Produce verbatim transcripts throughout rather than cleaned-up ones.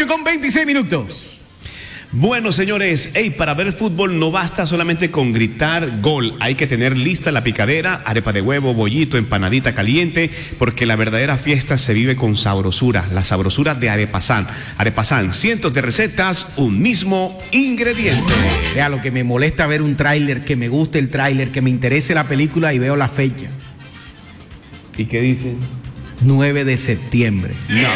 ocho con veintiséis minutos. Bueno, señores, hey, para ver fútbol no basta solamente con gritar gol. Hay que tener lista la picadera, arepa de huevo, bollito, empanadita caliente, porque la verdadera fiesta se vive con sabrosura, la sabrosura de Arepasán. Arepasán, cientos de recetas, un mismo ingrediente. Vea, lo que me molesta ver un tráiler, que me guste el tráiler, que me interese la película y veo la fecha. ¿Y qué dicen? nueve de septiembre. No.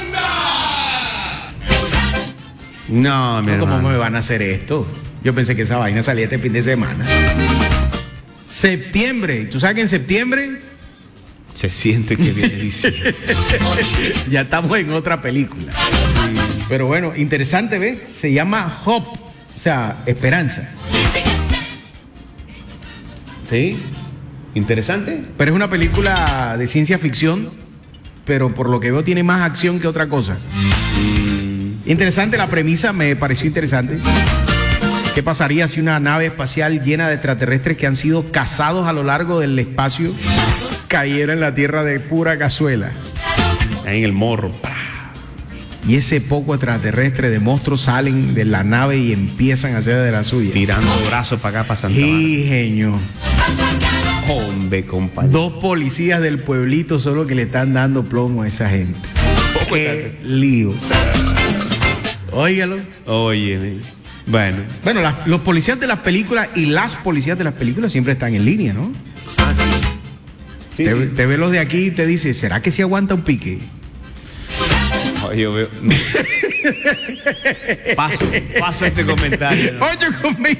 No, mi ¿Cómo hermano. me van a hacer esto? Yo pensé que esa vaina salía este fin de semana. Septiembre. ¿Tú sabes que en septiembre Se siente que viene diciembre. ya estamos en otra película? Pero bueno, interesante, ¿ves? Se llama Hope, o sea, esperanza. ¿Sí? ¿Interesante? Pero es una película de ciencia ficción, pero por lo que veo tiene más acción que otra cosa. Interesante la premisa, me pareció interesante. ¿Qué pasaría si una nave espacial llena de extraterrestres que han sido cazados a lo largo del espacio cayera en la Tierra de pura cazuela? Ahí en el morro. Y ese poco extraterrestre de monstruos salen de la nave y empiezan a hacer de la suya. Tirando brazos para acá, para Santa Bárbara. Sí, genio. Hombre, compadre. Dos policías del pueblito solo que le están dando plomo a esa gente. Qué lío. Óigalo. Oye, bueno. Bueno, las- los policías de las películas y las policías de las películas siempre están en línea, ¿no? Ah, sí. Sí, te, sí. te ve los de aquí y te dice, ¿será que se aguanta un pique? Oye, yo veo. No. Paso, paso este comentario, ¿no? Oye, conmigo.